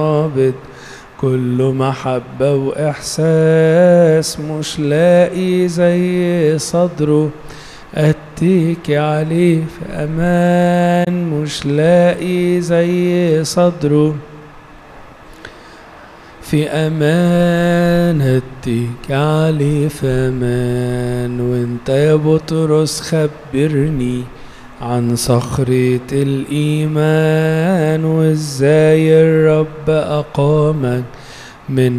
نابض كله محبة وإحساس، مش لاقي زي صدره أتيكي عليه في أمان، مش لاقي زي صدره في أمان، هديك عليه في أمان. وانت يا بطرس خبرني عن صخرة الإيمان، وازاي الرب أقامك من